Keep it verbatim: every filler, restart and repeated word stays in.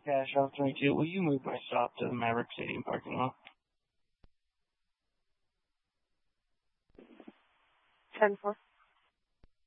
Cash out twenty-two. Will you move my stop to the Maverick Stadium parking lot? ten four.